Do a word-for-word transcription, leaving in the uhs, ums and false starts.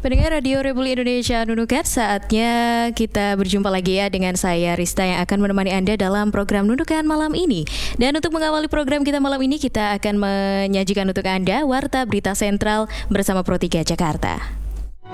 Pendengar Radio Republik Indonesia Nunukan, saatnya kita berjumpa lagi ya dengan saya Rista yang akan menemani Anda dalam program Nunukan malam ini. Dan untuk mengawali program kita malam ini, kita akan menyajikan untuk Anda Warta Berita Sentral bersama Pro tiga Jakarta.